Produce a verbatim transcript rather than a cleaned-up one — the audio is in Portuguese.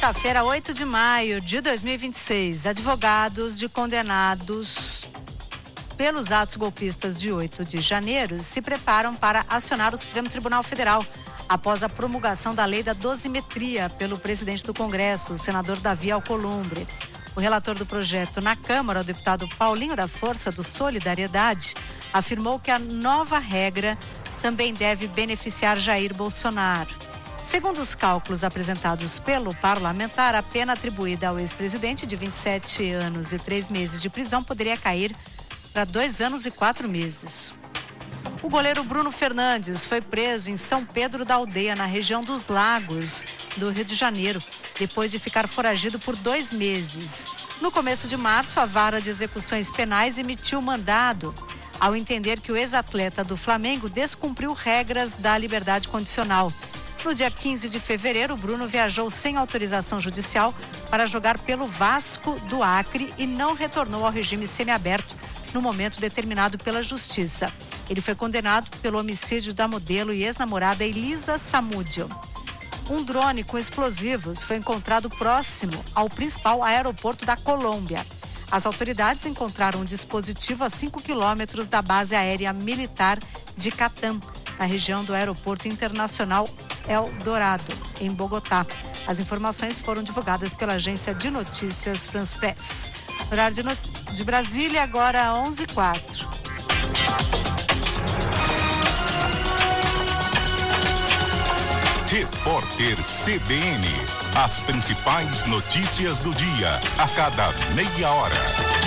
quinta-feira, oito de maio de dois mil e vinte e seis, advogados de condenados pelos atos golpistas de oito de janeiro se preparam para acionar o Supremo Tribunal Federal após a promulgação da lei da dosimetria pelo presidente do Congresso, o senador Davi Alcolumbre. O relator do projeto na Câmara, o deputado Paulinho da Força do Solidariedade, afirmou que a nova regra também deve beneficiar Jair Bolsonaro. Segundo os cálculos apresentados pelo parlamentar, a pena atribuída ao ex-presidente de vinte e sete anos e três meses de prisão poderia cair para dois anos e quatro meses. O goleiro Bruno Fernandes foi preso em São Pedro da Aldeia, na região dos Lagos, do Rio de Janeiro, depois de ficar foragido por dois meses. No começo de março, a Vara de Execuções Penais emitiu mandado ao entender que o ex-atleta do Flamengo descumpriu regras da liberdade condicional. No dia quinze de fevereiro, o Bruno viajou sem autorização judicial para jogar pelo Vasco do Acre e não retornou ao regime semiaberto no momento determinado pela Justiça. Ele foi condenado pelo homicídio da modelo e ex-namorada Elisa Samúdio. Um drone com explosivos foi encontrado próximo ao principal aeroporto da Colômbia. As autoridades encontraram um dispositivo a cinco quilômetros da base aérea militar de Catam, na região do Aeroporto Internacional El Dorado, em Bogotá. As informações foram divulgadas pela agência de notícias France Press. Horário de, no... de Brasília, agora onze e quatro. Repórter C B N. As principais notícias do dia, a cada meia hora.